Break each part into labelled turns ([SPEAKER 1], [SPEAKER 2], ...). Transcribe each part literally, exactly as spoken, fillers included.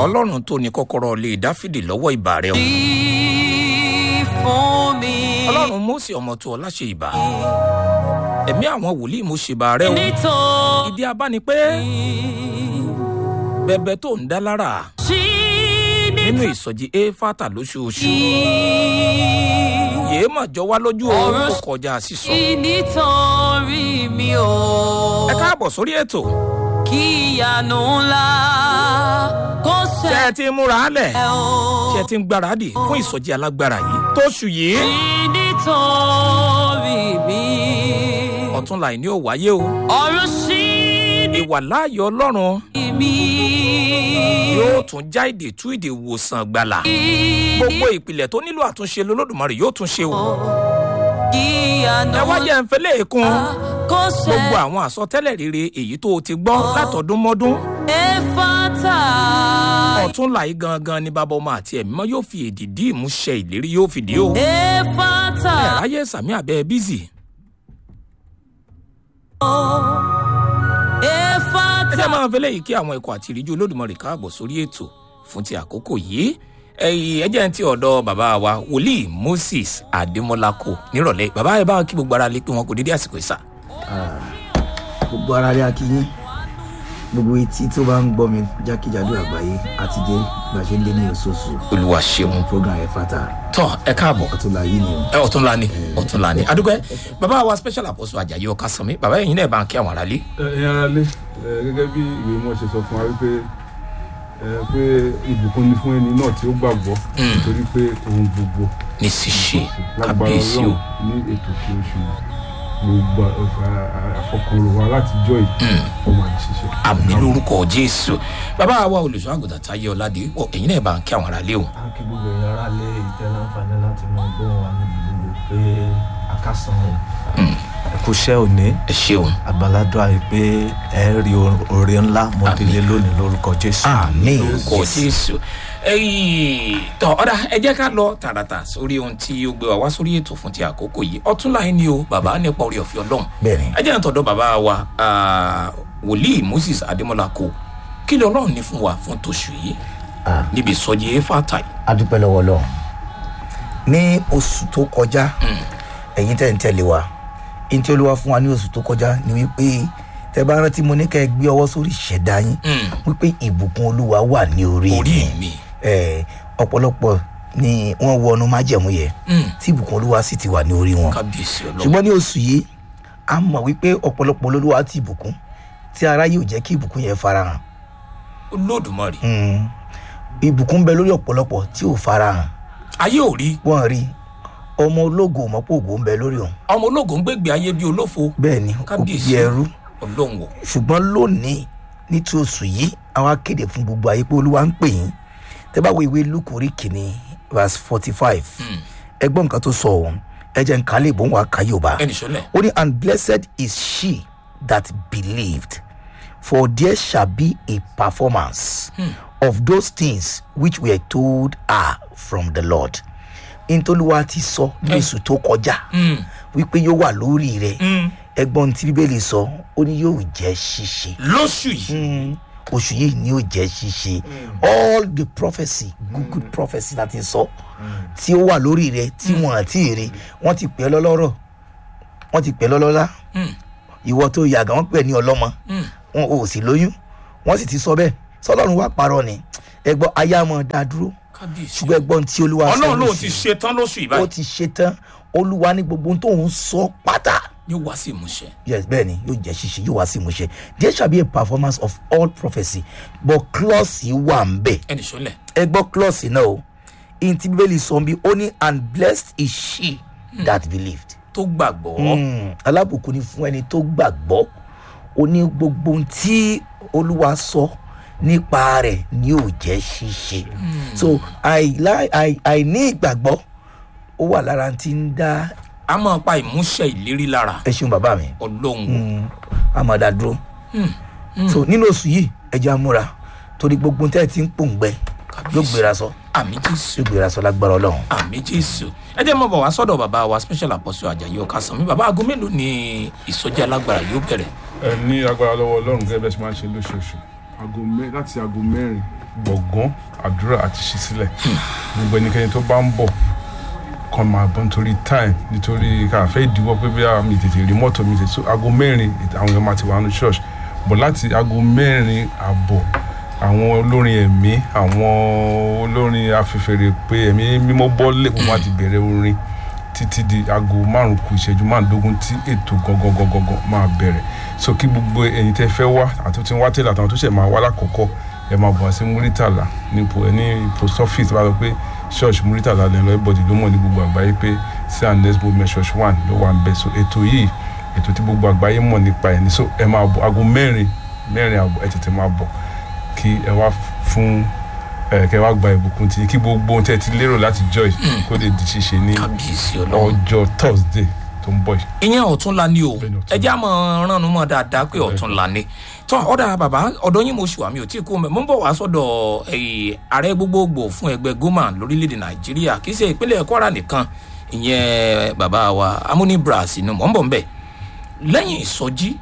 [SPEAKER 1] ọlọ́run tó ní kọ́kọ́rọ́ lé dáfídì lọ́wọ́ ìbà rẹ̀ o.
[SPEAKER 2] fún mi.
[SPEAKER 1] ọlọ́run mósè ọmọ tó ọlá ṣe ìbà. ẹ̀mí àwọn wòlíì mo ṣe ìbà rẹ̀ o.
[SPEAKER 2] nítorí
[SPEAKER 1] ìdí abá ni pé bẹ̀bẹ̀ tó ń dá lára nínú ìsọjí éfátà lóṣooṣù yéé mà jọ wá lójú oorun tó kọjá sísọ.
[SPEAKER 2] nítorí mi ò.
[SPEAKER 1] ẹ káàbọ̀ sórí ètò.
[SPEAKER 2] kí ìyanu ńlá kó
[SPEAKER 1] ṣé ẹ
[SPEAKER 2] ṣẹ
[SPEAKER 1] ti ń múra álẹ̀
[SPEAKER 2] o.
[SPEAKER 1] ṣé ẹ ti ń gbáradì fún ìsọjí alágbára yìí tóṣù yìí.
[SPEAKER 2] nítorí mi.
[SPEAKER 1] ọ̀túnla ìní ò wáyé o.
[SPEAKER 2] ọ̀run ṣí
[SPEAKER 1] ìwà láàyè ọlọ́run
[SPEAKER 2] mi.
[SPEAKER 1] yóò tún já ìdè tú ìdè wòsàn gbàlà. gbogbo ìpìlẹ̀ tó nílò àtúnṣe lolódùmarè yóò tún ṣe o.
[SPEAKER 2] kí ìyanu
[SPEAKER 1] ẹ wá jẹ́ ń fẹ́lẹ́ èkún
[SPEAKER 2] kó ṣẹ.
[SPEAKER 1] gbogbo àwọn àsọtẹ́lẹ̀ rere èyí tó o ti gbọ́ látọdún mọ́dún.
[SPEAKER 2] Éfátà.
[SPEAKER 1] ọ̀túnla yìí gangan ni bàbá ọmọ àti ẹ̀mí mọ́ yóò fi èdìdí ìmúṣẹ ìlérí yóò fìdí o.
[SPEAKER 2] Éfátà.
[SPEAKER 1] ẹ ráyè sàmì àbẹ́ bízì. ẹ
[SPEAKER 2] Éfátà.
[SPEAKER 1] jẹ́ máa fẹ́lẹ́ yìí kí àwọn ikọ̀ àti ìríjú olódùmarè káàbọ̀ sórí ètò fún ti àkókò yìí. ẹ̀yìn ẹ jẹ́ ń ti ọ̀dọ̀ bàbá wa wòlíì moses adémọ́lákò nírọ̀lẹ́. bàbá ẹ bá kí gbogbo ara lé pé wọn kò dédé àsìkò ìsà.
[SPEAKER 3] gbogbo ara rẹ akínyín gbogbo etí tó bá ń gbọ́ mi jákèjádò àgbáyé àti dé gbàṣẹ lé ní oṣooṣù
[SPEAKER 1] olúwa ṣeun.
[SPEAKER 3] program Éfátà
[SPEAKER 1] tọ́ ẹ káàbọ̀.
[SPEAKER 3] ọ̀túnla yìí ni o.
[SPEAKER 1] ẹ ọ̀túnla ni ọ̀túnla ni adúgbẹ́ bàbá wa special apostle ajayi ọ̀kasànmí bàbá ẹ̀yin náà bá ń kí àwọn aráalé.
[SPEAKER 4] ẹ̀yin aráalé gẹ́gẹ́ bí ìwé mọ́ ṣe sọ fún wa wípé pé ìbùkún ni fún ẹni náà tí ó gbàgbọ́ nítorí pé ohun gbogbo
[SPEAKER 1] ní ṣíṣe
[SPEAKER 4] lágbára
[SPEAKER 1] kábíyèsí o.
[SPEAKER 4] Ọlọ́run ní ètò tí ó ṣe gbogbo àfọkànrò wa láti jọ yìí ó máa ń ṣiṣẹ́.
[SPEAKER 1] àmì lórúkọ jésù. bàbá wa olùṣọ́ àgùntàn táyé ọ̀làdé ẹ̀yin náà bá ń kí àwọn aráalé o.
[SPEAKER 5] a kí gbogbo èèyàn ara lé ìtẹ́lẹ̀ àǹfààní láti mọ gbóhùn wa níbi gbogbo pé akásán ẹ̀kúṣẹ́ òní
[SPEAKER 1] ẹ ṣeun.
[SPEAKER 5] àgbàládùá yìí pé ẹ rí oore ńlá mọ́dílé lónìí lórúkọ jésù.
[SPEAKER 3] àmín
[SPEAKER 1] lórúkọ jésù. ẹyìn tọ ọ̀dà ẹ jẹ́ ká lọ tààràtà sórí ohun tí ó gbé wa wá sórí ètò fún ti àkókò yìí. ọ̀túnla yìí ni o bàbá nípa orí ọ̀fẹ́ ọlọ́run.
[SPEAKER 3] bẹ́ẹ̀ni
[SPEAKER 1] ẹ jẹ́ àtọ̀dọ̀ bàbá wa wòlíì moses adémọ́lákò kí ló ọlọ́run ní fún wa fún tòṣù yìí
[SPEAKER 3] Ah.
[SPEAKER 1] níbi ìsọjí Éfátà yìí.
[SPEAKER 3] adúpẹ́ lọ́wọ́ Ọlọ́run ní oṣù tó kọjá ẹ̀yin tẹ̀ ń tẹ̀lé wa ẹ̀yin tí Olúwa fún wa ní oṣù tó kọjá ni wípé tẹ́ bá rántí mo ní kẹ́ ẹ gbé ọwọ́ sórí ìṣẹ̀dá yín wípé ìbùkún Olúwa wà ní orí
[SPEAKER 1] orí mi.
[SPEAKER 3] ẹ̀ ọ̀pọ̀lọpọ̀ ni wọ́n wọnú májẹ̀mú yẹn tí ìbùkún Olúwa sì ti wà ní orí wọn
[SPEAKER 1] kábíyèsí ọlọ́run.
[SPEAKER 3] ṣùgbọ́n ní oṣù yìí a mọ̀ wípé ọ̀pọ̀lọpọ̀ Olúwa ti ìbùkún tí ara yóò jẹ́ kí ìbùkún yẹn farahàn.
[SPEAKER 1] olódùmarè.
[SPEAKER 3] Mm. ìbùkún ń bẹ lórí ọ̀pọ̀lọpọ̀ tí ò farahàn
[SPEAKER 1] ayé ò rí.
[SPEAKER 3] wọ́n rí ọmọ ológo mọ́pọ̀ ògo ń bẹ lórí òun
[SPEAKER 1] ọmọ ológun ń gbégbé ayé bí olófo.
[SPEAKER 3] bẹ́ẹ̀ ni ó
[SPEAKER 1] kábíyèsí
[SPEAKER 3] bí ẹrú
[SPEAKER 1] ọlọ́run wò.
[SPEAKER 3] ṣùgbọ́n lónìí ní tí oṣù yìí àwọn akéde fún gbogbo ayé pé Olúwa ń pè yín tẹ́ bá wo ìwé Lúùkù orí kìíní verse forty five ẹgbọ́n nǹkan tó sọ òun ẹ jẹ́ nǹkan lè bó ń wá ká Yorùbá
[SPEAKER 1] ẹnì sọlẹ̀.
[SPEAKER 3] ó ní and blessed is she that believed for there shall be a performance of those things which were told her from the Lord. Ntolúwa ti sọ ní oṣù tó kọjá wípé yóò wà lórí rẹ̀ ẹgbọ́n tí Bíbélì sọ ó ní yóò jẹ́ ṣíṣe
[SPEAKER 1] lóṣù yìí.
[SPEAKER 3] oṣù yìí ni yóò jẹ́ ṣíṣe all the prophecy good good prophecy láti sọ tí ó wà lórí rẹ̀ tí wọ́n àti èrè wọ́n ti pè é lọ́lọ́rọ̀ wọ́n ti pè é lọ́lọ́lá ìwọ tó yàgà wọ́n pè é ní ọlọ́mọ wọn ò sì lóyún wọ́n sì ti sọ bẹ́ẹ̀ sọlọ́run wá parọ́ ni ẹgbọ́n ayámọ̀ dá dúró
[SPEAKER 1] kábíyèsí.
[SPEAKER 3] ṣùgbọ́n ẹgbọ́n tí Olúwa sọ
[SPEAKER 1] ọlọ́run ló
[SPEAKER 3] lóṣù
[SPEAKER 1] ti
[SPEAKER 3] yìí,
[SPEAKER 1] ṣe tán lóṣù yìí
[SPEAKER 3] ó
[SPEAKER 1] báyìí.
[SPEAKER 3] ti ṣe tán Olúwa ní gbogbo ohun tó ń sọ pátá
[SPEAKER 1] ní wá sí ìmúṣẹ.
[SPEAKER 3] yes bẹ́ẹ̀ ni yóò jẹ́ ṣíṣe yóò wá sí ìmúṣẹ there shall be a performance of all prophecy but clause yìí wà ń bẹ̀
[SPEAKER 1] ẹnì sọlẹ̀.
[SPEAKER 3] ẹ gbọ́ clause náà o in ti Bíbélì sọ bí ó ní and blessed is she that believed.
[SPEAKER 1] tó gbàgbọ́.
[SPEAKER 3] Mm, alábùkún ni fún ẹni tó gbàgbọ́ ó ní gbogbo ohun tí Olúwa sọ nípa rẹ̀ ni yóò jẹ́ ṣíṣe so àìlá- àì- àìní ìgbàgbọ́ ó wà lára tí ń dá
[SPEAKER 1] a máa pa ìmúṣẹ ìlérí lára.
[SPEAKER 3] ẹ ṣeun bàbá mi
[SPEAKER 1] ọlọ́run wò.
[SPEAKER 3] amada dúró so nínú oṣù yìí ẹ jẹ́ amúra torí gbogbo tẹ́ ẹ ti ń pòǹgbẹ yóò gbéra sọ
[SPEAKER 1] àmì jésù.
[SPEAKER 3] yóò gbéra sọ lágbára Ọlọ́run.
[SPEAKER 1] àmì jésù. ẹ jẹ́ mọ́ bọ̀ wá sọ́dọ̀ bàbá wa special apostle ajayi ọ̀kasànmí bàbá aago mélòó ni ìsọjí alágbára yóò bẹ̀rẹ̀.
[SPEAKER 4] ẹ ní agbára lọ́wọ́ Ọlọ́run gẹ́gẹ́ bẹ́ẹ̀ ṣe máa ń ṣe lóṣooṣù aago mẹ́ láti aago mẹ́rin gbọ̀ngàn àdúrà àti ṣí sílẹ̀ gbogbo ẹnikẹ́ni tó bá ń bọ̀ kan máa bọ́ nítorí time nítorí káfẹ́ ìdíwọ́ pé bí mi tètè rí mọ́tò mi tètè so aago mẹ́rin àwọn èèyàn máa ti wà ní church bọ̀ láti aago mẹ́rin àbọ̀ àwọn olórin ẹ̀mí àwọn olórin afẹ́fẹ́rẹ́ pé ẹ̀mí mímọ́ bọ́lẹ̀ wọ́n máa ti bẹ̀rẹ̀ orin títí di aago márùn kù ìṣẹ́jú márùndógún tí ètò gangan gangan máa bẹ̀rẹ̀ so kí gbogbo ẹ̀yin tẹ́ fẹ́ wá àti tí wọ́n wá tẹ́lẹ̀ àtàwọn tó ṣẹ̀ máa wá lákọ̀ọ́kọ́ ẹ máa bọ̀ sí Muritala ní post office bá lọ pé church Muritala lẹ́nu everybody ló mọ̀ ní gbogbo àgbáyé pé sí and next movement church one ló wà ń bẹ̀ so ètò yìí ètò tí gbogbo àgbáyé mọ̀ nípa ẹ̀ ní so ẹ máa bọ̀ aago mẹ́rin mẹ́rin àbọ̀ ẹ tètè máa bọ̀ kí ẹ wá fún ẹ kẹ wá gba ìbùkún tí kí gbogbo ohun tẹ́ ti lérò láti joy kó lè di ṣíṣe ní ọjọ́ Thursday tó ń bọ̀ yìí.
[SPEAKER 1] ìyẹn ọ̀túnla ni o ẹ jẹ́ àmọ́ ránnu mọ́ dáadáa pé ọ̀túnla ni tọ́ ọ̀dà bàbá ọ̀dọ́ yín mo ṣùwà mi ò tí ì kú mẹ́ mo ń bọ̀ wá sọ́dọ̀ ààrẹ gbogbogbò fún ẹgbẹ́ goma lórílẹ̀‐èdè Nàìjíríà kì í ṣe ìpínlẹ̀ Kwara nìkan ìyẹn bàbá wa Amúní Brass inú mọ̀ ń bọ̀ ń bẹ̀ lẹ́yìn ìsọjí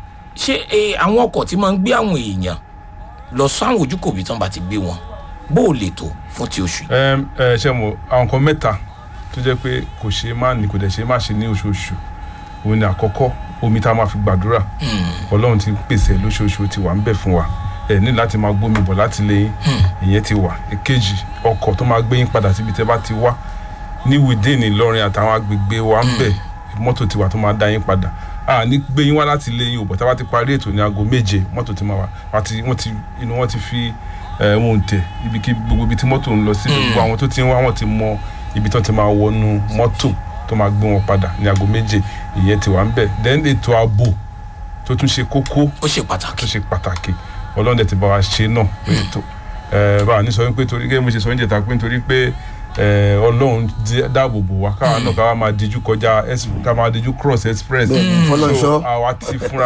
[SPEAKER 1] ṣé àwọn ọkọ̀ tí máa ń gbé àwọn èèyàn lọ sáwọn ojúkòbí tán bá ti gbé wọn bó o lè tó fún ti oṣù.
[SPEAKER 4] ẹ ẹ ṣe mo àwọn kan mẹ́ta tó jẹ́ pé kò ṣe má ní kò dẹ̀ ṣe má ṣe ní oṣooṣù òun ni àkọ́kọ́ omi tá a máa fi gbàdúrà Ọlọ́run ti pèsè lóṣooṣù ti wà ń bẹ̀ fún wa ẹ ní láti máa gbómi bọ̀ láti lé ìyẹn ti wà èkejì ọkọ̀ tó máa gbé yín padà síbi tẹ́ bá ti wá ní within Ìlọrin àtàwọn agbègbè wa ń bẹ̀ mọ́tò ti wà tó máa dá yín padà a ní gbé yín wá láti lé yín ò bọ̀ tá a bá ti parí ètò ní aago méje mọ́tò ti máa wà wọ́n ti inú wọn ti fi wọn tẹ ibi kí gbogbo ibi tí mọ́tò ń lọ sí gbogbo àwọn tó ti ń wá wọn ti mọ ibi tó ti máa wọnú mọ́tò tó máa gbé wọn padà ní aago méje ìyẹn ti wà ń bẹ̀ then ètò ààbò tó tún ṣe kókó
[SPEAKER 1] ó ṣe pàtàkì
[SPEAKER 4] tó ṣe pàtàkì Ọlọ́run dẹ̀ ti bá wa ṣe náà pé ètò bá a ní sọ wípé torí gẹ́gẹ́ mo ṣe sọ oúnjẹ ta pé nítorí pé Ọlọ́run dáàbò bò wá káwa náà káwa máa díjú kọjá ká máa díjú cross express so àwa ti fúnra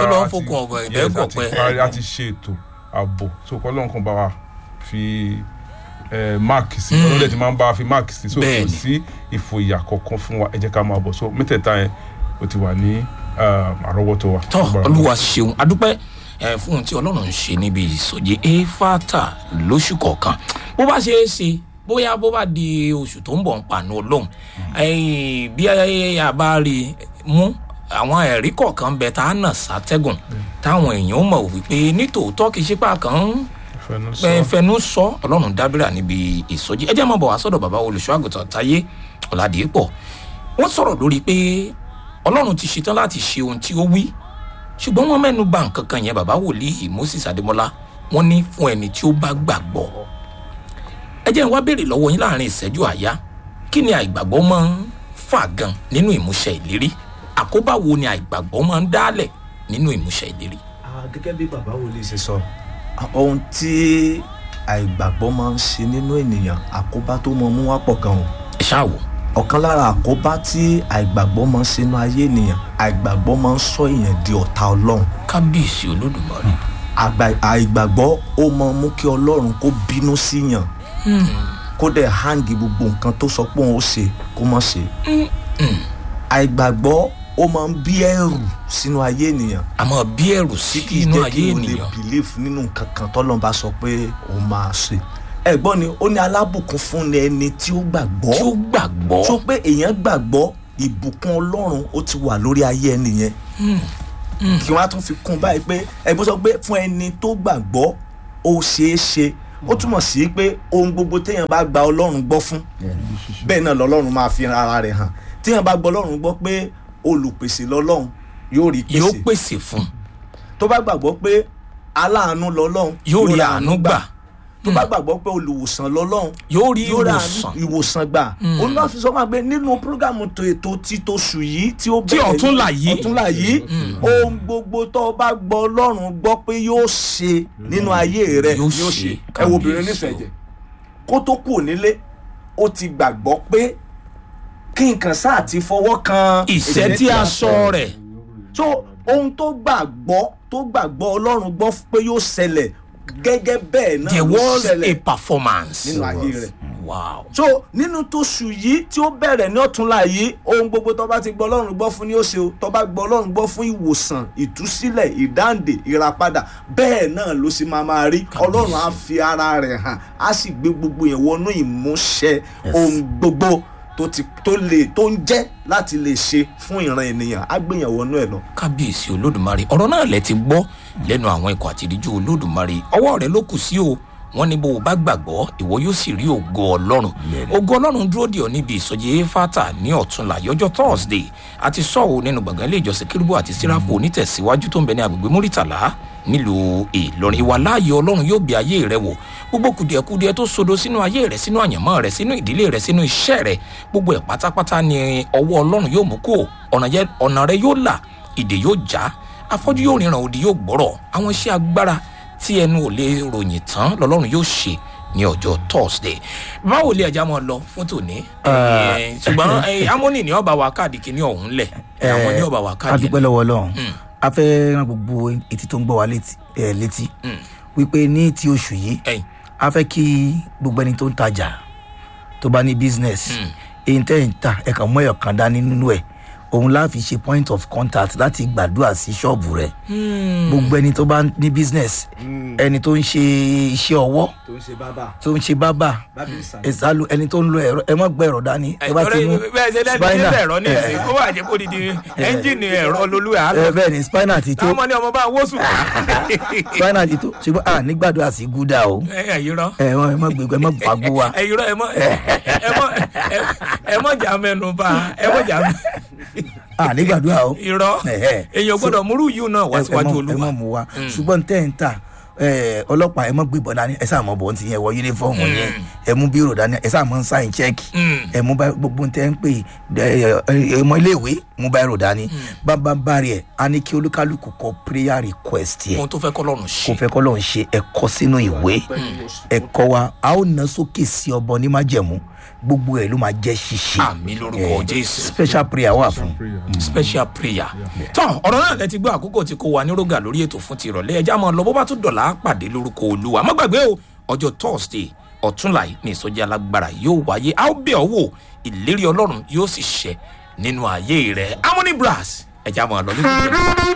[SPEAKER 4] wa ti ṣe ètò ààbò so kọ́lọ́run kan bá wa fi mark sí ọlọ́dẹ tí máa ń bá a fi mark sí so kò sí ìfòyà kankan fún wa ẹ jẹ́ ká máa bọ̀ so mẹ́tẹ̀ẹ̀ta yẹn ó ti wà ní àrọ́wọ́tó wa.
[SPEAKER 1] tọ́ Olúwa ṣeun adúpẹ́ fún ohun tí Ọlọ́run ń ṣe níbi ìsọjí Éfátà lóṣù kọ̀ọ̀kan bó bá ṣe é ṣe bóyá bó bá di oṣù tó ń bọ̀ ń pàánù Ọlọ́run bí a bá rí mú àwọn ẹ̀rí kọ̀ọ̀kan bẹ tá a nà sátẹ́gùn táwọn èèyàn mọ̀ wípé nítòótọ́ kì í ṣe pàkan fẹnu sọ Ọlọ́run dábìrà níbi ìsọjí ẹ jẹ́ máa bọ̀ wá sọ́dọ̀ bàbá olùṣọ́ àgùntàn Táyé Ọ̀làdìpọ̀ wọ́n sọ̀rọ̀ lórí pé Ọlọ́run ti ṣetán láti ṣe ohun tí ó wí ṣùgbọ́n wọ́n mẹ́nu bà nǹkan kan yẹn bàbá wòlíì Moses Adémọ́lá wọ́n ní fún ẹni tí ó bá gbàgbọ́ ẹ jẹ́ n wá béèrè lọ́wọ́ yín láàrin ìṣẹ́jú àyá kí ni àìgbàgbọ́ máa ń fà gan nínú ìmúṣẹ ìlérí àkóbá wo ni àìgbàgbọ́ máa ń dálẹ̀ nínú ìmúṣẹ ìlérí.
[SPEAKER 5] gẹ́gẹ́ bí bàbá wòlíì ṣe sọ ohun tí àìgbàgbọ́ máa ń ṣe nínú ènìyàn àkóbá tó máa mú wá pọ̀ gan o.
[SPEAKER 1] ẹ ṣáà wò.
[SPEAKER 5] ọ̀kan lára àkóbá tí àìgbàgbọ́ máa ń ṣe nínú ayé ènìyàn àìgbàgbọ́ máa ń sọ èèyàn di ọ̀tá Ọlọ́run.
[SPEAKER 1] kábíyèsí Olódùmarè.
[SPEAKER 5] àìgbàgbọ́ ó máa mú kí Ọlọ́run kó bínú síyàn kó dẹ̀ hangi gbogbo nǹkan tó sọ pé òun ó ṣe kó má ṣe. àìgbàgbọ́ ó máa ń bí ẹ̀rù sínú ayé ènìyàn.
[SPEAKER 1] àmọ́ bí ẹ̀rù sí inú ayé ènìyàn.
[SPEAKER 5] tí kì í jẹ́ kí o lè believe nínú nǹkan kan tọ́lọ́run bá sọ pé òun máa ṣe. ẹ̀gbọ́n ni ó ní alábùkún fún ni ẹni tí ó gbàgbọ́.
[SPEAKER 1] tí ó gbàgbọ́.
[SPEAKER 5] tó pé èèyàn gbàgbọ́ ìbùkún Ọlọ́run ó ti wà lórí ayé ẹni yẹn. kí wọ́n á tún fi kún báyìí pé ẹ̀gbọ́n sọ pé fún ẹni tó gbàgbọ́ ó ṣeé ṣe ó túmọ̀ sí pé ohun gbogbo téèyàn bá gba Ọlọ́run gbọ́ fún bẹ́ẹ̀ náà lọ́lọ́run máa fi ara rẹ̀ hàn téèyàn bá gbọ́ Ọlọ́run gbọ́ pé olùpèsè lọ́lọ́run yóò rí pèsè
[SPEAKER 1] yóò pèsè fún
[SPEAKER 5] tó bá gbàgbọ́ pé aláàánú lọ́lọ́run
[SPEAKER 1] yóò rí àánú gbà
[SPEAKER 5] tó bá gbàgbọ́ pé olùwòsàn lọ́lọ́run
[SPEAKER 1] yóò rí ìwòsàn
[SPEAKER 5] ìwòsàn gbà òun náà fi sọ máa gbé nínú prógámù tó ètò títòṣù yìí tí ó bẹ̀rẹ̀
[SPEAKER 1] ọ̀túnla yìí
[SPEAKER 5] ọ̀túnla yìí ohun gbogbo tó bá gbọ́ Ọlọ́run gbọ́ pé yóò ṣe nínú ayé rẹ̀ yóò ṣe ẹ wo obìnrin nífẹ̀ẹ́jẹ̀ kó tó kù nílé ó ti gbàgbọ́ pé kí nǹkan sáà ti fọwọ́ kan
[SPEAKER 1] ìṣẹ́ tí a sọ rẹ̀
[SPEAKER 5] so ohun tó gbàgbọ́ tó gbàgbọ́ Ọlọ́run gbọ́ pé yóò ṣẹlẹ̀ gẹ́gẹ́ bẹ́ẹ̀ náà
[SPEAKER 1] there
[SPEAKER 5] ló
[SPEAKER 1] was
[SPEAKER 5] ṣẹlẹ̀
[SPEAKER 1] a performance
[SPEAKER 5] nínú ayé rẹ̀
[SPEAKER 1] wow.
[SPEAKER 5] so nínú tóṣù yìí tí ó bẹ̀rẹ̀ ní ọ̀túnla yìí ohun gbogbo tó bá ti gbọ́ ọlọ́run gbọ́ fún ní ó ṣe o tó bá gbọ́ ọlọ́run gbọ́ fún ìwòsàn ìtúsílẹ̀ ìdáǹdè ìràpadà bẹ́ẹ̀ náà ló sì máa máa rí ọlọ́run á fi ara rẹ̀ hàn á sì gbé gbogbo yẹn wọnú ìmúṣẹ ohun gbogbo tó ti tó lè tó ń jẹ́ láti lè ṣe fún ìran ènìyàn á gbìyàn wọnú ẹ̀ lọ.
[SPEAKER 1] kábíyèsí olódùmarè ọ̀rọ̀ náà lẹ ti gbọ́ lẹ́nu àwọn ikọ̀ àtìríjú olódùmarè ọwọ́ rẹ ló kù sí o wọ́n ní bó o bá gbàgbọ́ ìwọ yóò sì rí ògo ọlọ́run ògo ọlọ́run dúró dè ọ́ níbi ìsọjí éfátà ní ọ̀túnla yọjọ́ thursday àti sọ́ọ̀ nínú gbọ̀ngàn ilé ìjọsìn kérúbù àti síráfù onítẹ̀síwájú tó ń bẹ ní agbègbè múrítàlá nílùú ìlọrin ìwà láàyè ọlọ́run yóò bí ayé rẹ wò gbogbo kùdìẹ̀kudiẹ tó sodo sínú ayé rẹ sínú àyànmọ́ rẹ sínú ìdílé rẹ sínú iṣẹ́ rẹ gbogbo ẹ̀ pátápátá ni ọwọ́ ọlọ́run yóò mú kó ọ̀nà rẹ yóò là ìdè yóò já afọ́jú yóò ríran òdì yóò gbọ́rọ̀ àwọn iṣẹ́ agbára tí ẹnu ò lè ròyìn tán lọ́lọ́run yóò ṣe ní ọjọ́ thursday báwo lè ẹja máa lọ fún tòní ṣùgbọ́n amóni ní ọba wa káàdì kìíní ọ̀hún lẹ̀ àwọn ní ọba wa káàdì.
[SPEAKER 3] a dúpẹ́ lọ́wọ́ ọlọ́run a fẹ́ ran gbogbo etí tó ń gbọ́ wa létí wípé ní ti oṣù yìí a fẹ́ kí gbogbo ẹni tó ń tajà tó bá ní business èyí tẹ́ ń ta ẹ̀ka mọ́ ẹ̀yọ̀ kan dání nínú ẹ̀ òun láfi ṣe point of contact láti gbàdúrà sí ṣọ́ọ̀bù rẹ̀ gbogbo ẹni tó bá ní business ẹni tó ń ṣe iṣẹ́ ọwọ́ tó ń ṣe bábà ẹ̀sálù ẹni tó ń lo ẹ̀rọ ẹ má gbọ́ ẹ̀rọ dání ẹ bá ti mú
[SPEAKER 1] spinal ẹ̀rọ ní ìsìn ó wà jẹ́ kó di di ẹ́ńjìnì ẹ̀rọ lolúwa á lọ
[SPEAKER 3] bẹ́ẹ̀ ni spinal ti tó
[SPEAKER 1] táwọn ọmọ ní ọmọ bá wó sùn.
[SPEAKER 3] spinal ti tó ṣùgbọ́n à ní gbàdúrà sí gúdà o
[SPEAKER 1] ẹ yírọ
[SPEAKER 3] ẹ má gbégbé ẹ má fagbó wa
[SPEAKER 1] ẹ yírọ ẹ mọ ẹ mọ jà mẹ́nu bá ẹ mọ jà mẹ́nu
[SPEAKER 3] ah nígbàdúrà o
[SPEAKER 1] irọ́ èèyàn gbọ́dọ̀ múrú yìí náà wá síwájú olúwa
[SPEAKER 3] ẹ mọ̀ mú wa ṣùgbọ́n tẹ́ ń ta ọlọ́pàá ẹ mọ̀ gbé bọ̀ dání ẹ sáà mọ̀ bọ̀ ti yẹn wọ yúnífọ́ọ̀mù yẹn ẹ mú bírò dání ẹ sáà mọ̀ ń sáìn chẹ́ẹ̀kì ẹ mú gbogbo tẹ́ ń pè ẹ mọ iléèwé mú báyìí dání bábá bari ẹ a ní kí olúkálùkù kọ prayer request yẹ
[SPEAKER 1] ohun tó fẹ́ kọ́ lọ́run ṣe
[SPEAKER 3] kó fẹ́ kọ́ lọ́run ṣe ẹ kọ sínú ìwé ẹ kọ wa a ó ná sókè sí ọbọ ní májẹ̀mú gbogbo ẹ ló máa jẹ́ ṣíṣe
[SPEAKER 1] àmì lórúkọ jésù
[SPEAKER 3] special prayer wà fún
[SPEAKER 1] special prayer tán ọ̀rọ̀ náà lẹ ti gbọ́ àkókò tí kò wà ní rógà lórí ètò fún ti ìrọ̀lẹ́ ẹjá máa lọ bó bá tún dọ̀là pàdé lórúkọ olúwa má gbàgbé o ọjọ́ thursday ọ̀túnla ní ìsọjí alágbára yóò wáyé a ó bẹ̀ ọ́ wò ìlérí ọlọ́run yóò sì ṣẹ nínú ayé rẹ̀ harmony brass ẹjá máa lọ lórí ìjọba.